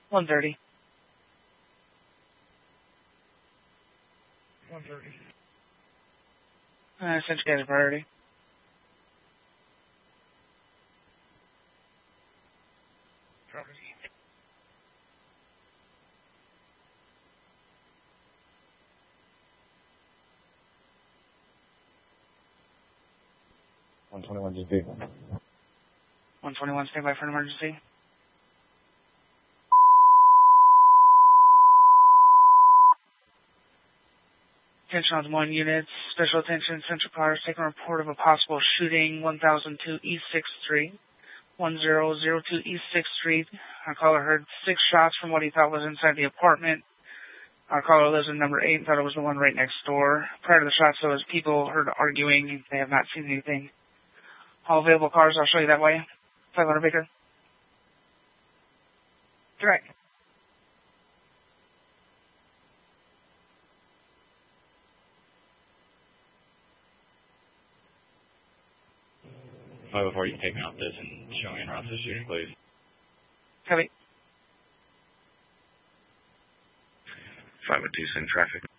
1:30. 1:30. I sent you guys a priority. Priority. Just be. 121, stand by for an emergency. Attention on 1 units. Special attention, Central Cars taking a report of a possible shooting, 1002 East 6th Street. 1002 East 6th Street. Our caller heard 6 shots from what he thought was inside the apartment. Our caller lives in number 8 and thought it was the one right next door. Prior to the shots, there was people heard arguing. They have not seen anything. All available cars, I'll show you that way. 500 Baker. Direct. Before you take me off this and show me in Ross's shooting, please. Copy. 502 send traffic.